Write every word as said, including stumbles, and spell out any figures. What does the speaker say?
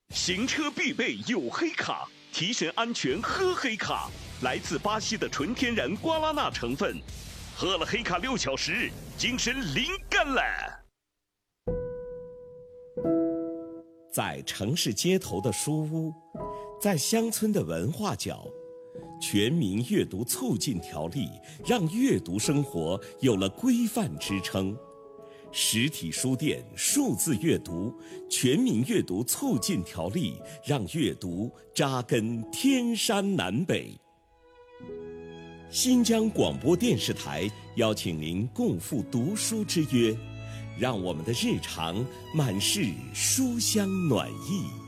行车必备有黑卡，提神安全喝黑卡。来自巴西的纯天然瓜拉纳成分，喝了黑卡六小时，精神灵感了。 在城市街头的书屋，在乡村的文化角，全民阅读促进条例让阅读生活有了规范支撑。实体书店数字阅读全民阅读促进条例让阅读扎根天山南北。新疆广播电视台邀请您共赴读书之约，让我们的日常满是书香暖意。